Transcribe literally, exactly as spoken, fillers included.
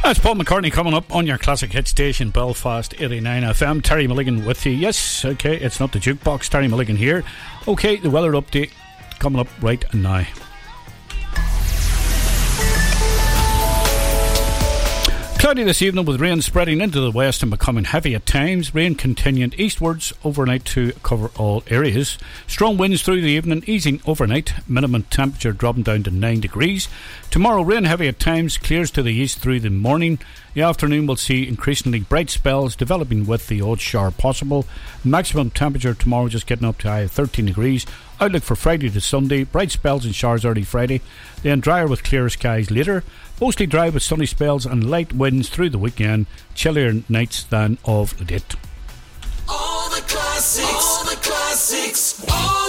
That's Paul McCartney coming up on your classic hit station, Belfast eighty-nine F M. Terry Milligan with you. Yes, okay, it's not the jukebox. Terry Milligan here. Okay, the weather update coming up right now. Cloudy this evening with rain spreading into the west and becoming heavy at times. Rain continuing eastwards overnight to cover all areas. Strong winds through the evening, easing overnight. Minimum temperature dropping down to nine degrees. Tomorrow rain heavy at times, clears to the east through the morning. The afternoon will see increasingly bright spells developing with the odd shower possible. Maximum temperature tomorrow just getting up to high of thirteen degrees. Outlook for Friday to Sunday, bright spells and showers early Friday, then drier with clear skies later. Mostly dry with sunny spells and light winds through the weekend. Chillier nights than of late. All the classics, all the classics, all